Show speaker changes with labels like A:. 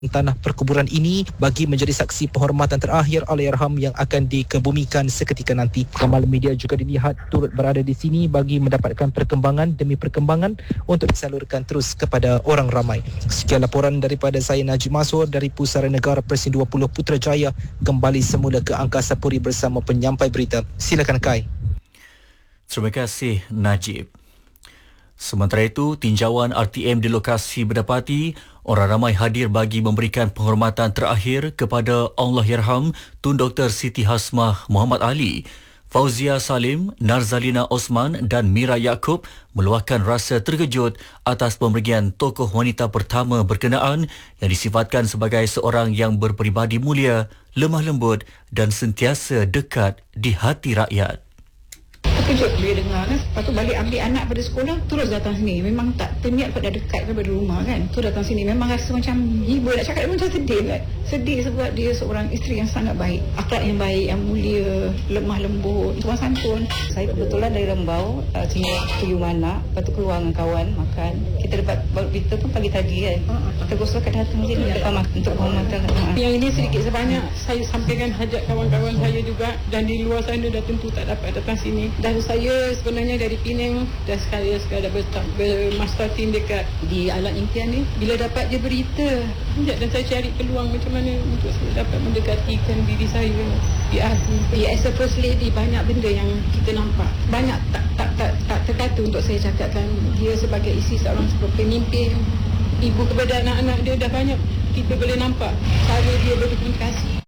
A: tanah perkuburan ini bagi menjadi saksi penghormatan terakhir Allahyarham yang akan dikebumikan seketika nanti. Kamal media juga dilihat turut berada di sini bagi mendapatkan perkembangan demi perkembangan untuk disalurkan terus kepada orang ramai. Sekian laporan daripada saya Najib Masur dari Pusara Negara Presiden 20 Putrajaya, kembali semula ke Angkasa Puri bersama penyampai berita. Silakan Kai.
B: Terima kasih Najib. Sementara itu, tinjauan RTM di lokasi berdapati orang ramai hadir bagi memberikan penghormatan terakhir kepada Allahyarham Tun Dr. Siti Hasmah Muhammad Ali. Fauzia Salim, Narzalina Osman dan Mira Yaakob meluahkan rasa terkejut atas pemberian tokoh wanita pertama berkenaan yang disifatkan sebagai seorang yang berperibadi mulia, lemah lembut dan sentiasa dekat di hati rakyat.
C: Terkejut bila dengar kan. Lepas tu balik ambil anak pada sekolah, terus datang sini. Memang tak terniat pada dekat daripada rumah kan. Tu datang sini memang rasa macam hibur. Nak cakap macam sedih kan. Sedih sebab dia seorang isteri yang sangat baik. Akhlak yang baik, yang mulia, lemah lembut, sopan santun. Saya kebetulan dari Rembau, sini pergi mana. Lepas tu keluar dengan kawan makan. Kita dapat berita pun pagi tadi kan. Terus kat datang sini untuk penghormatan.
D: Yang ini sedikit sebanyak saya sampaikan hajat kawan-kawan saya juga, dan di luar sana dah tentu tak dapat datang sini. Dan saya sebenarnya dari Penang dan saya sekarang bermaster dekat di Alat Impian ni. Bila dapat dia berita, dan saya cari peluang macam mana untuk saya dapat mendekatikan diri saya di asli. As a first lady, banyak benda yang kita nampak. Banyak tak terkata untuk saya cakapkan. Dia sebagai isteri seorang pemimpin, ibu kepada anak-anak dia, dah banyak kita boleh nampak cara dia berkomunikasi.